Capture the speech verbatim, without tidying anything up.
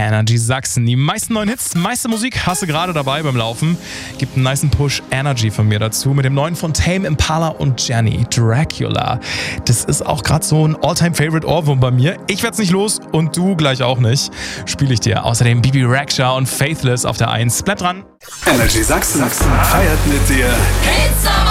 Energy Sachsen. Die meisten neuen Hits, meiste Musik hast du gerade dabei beim Laufen. Gibt einen nicen Push Energy von mir dazu mit dem neuen von Tame Impala und Jenny, Dracula. Das ist auch gerade so ein All-Time-Favorite-Ohrwurm bei mir. Ich werd's nicht los und du gleich auch nicht. Spiele ich dir. Außerdem Bibi Rexha und Faithless auf der eins. Bleib dran. Energy Sachsen feiert mit dir